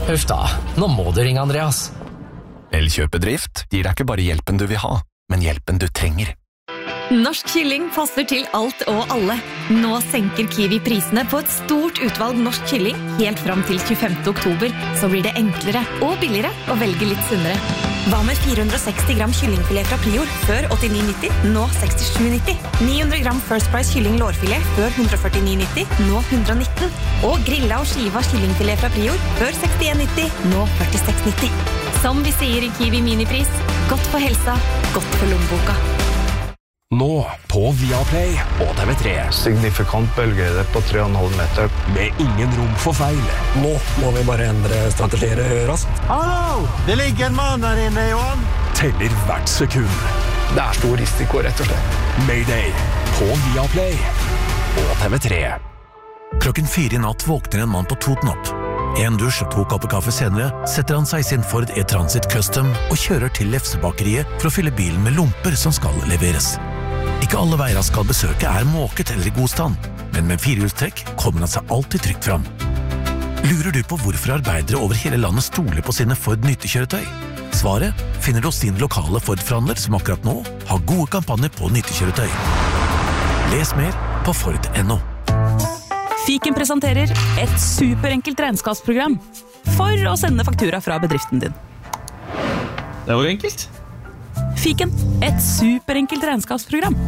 Huff da, nå må du ringe Andreas. Elkjøpedrift gir deg ikke bare hjelpen du vil ha, men hjelpen du trenger. Norsk kylling passer til alt og alle. Nå senker Kiwi prisene på et stort utvalg norsk kylling helt fram til 25. oktober, så blir det enklere og billigere å velge litt sunnere. Hva med 460 gram kyllingfilet fra Prior før 89,90, nå 67,90. 900 gram First Price kylling lårfilet før 149,90, nå 119. Og grilla og skiva kyllingfilet fra Prior før 61,90, nå 46,90. Som vi sier i Kiwi Minipris, godt for helsa, godt for lommeboka. Nå på Viaplay og TV3. Signifikant bølgehøyde på 3,5 meter. Med ingen rom for feil. Nå må vi bare endre strategier raskt. Hallo! Det ligger en mann der inne, Johan. Teller hvert sekund. Det er stor risiko, rett og slett. Mayday på Viaplay og TV3. Klokken 4 i natt våkner en mann på Toten opp. En dusj og 2 kopper kaffe senere setter han seg i sin Ford E-Transit Custom og kjører til Lefsebakeriet for å fylle bilen med lomper som skal leveres. Ikke alle veier han skal besøke er måket eller i god stand, men med firehjulstrekk kommer han seg alltid trygt fram. Lurer du på hvorfor arbeidere over hele landet stoler på sine Ford nyttekjøretøy? Svaret finner du hos din lokale Ford-forhandler som akkurat nå har gode kampanjer på nyttekjøretøy. Les mer på Ford.no. Fiken presenterer et superenkelt regnskapsprogram for å sende faktura fra bedriften din. Det var enkelt. Fiken, et superenkelt regnskapsprogram.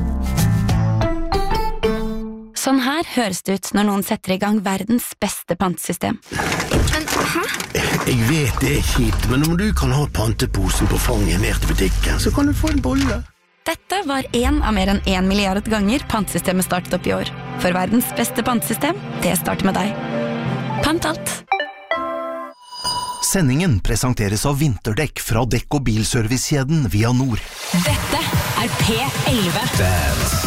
Sånn her høres det ut når noen setter i gang verdens beste pantesystem. Men, hæ? Jeg vet det er kjipt, men om du kan ha panteposen på fanget ned til butikken, så kan du få en bolle. Dette var en av mer enn 1 milliard ganger pantesystemet startet opp i år. For verdens beste pantesystem, det starter med deg. Pant alt. Sendingen presenteres av vinterdekk fra dekk- og bilservicekjeden Via Nord. Dette er P11. Dance.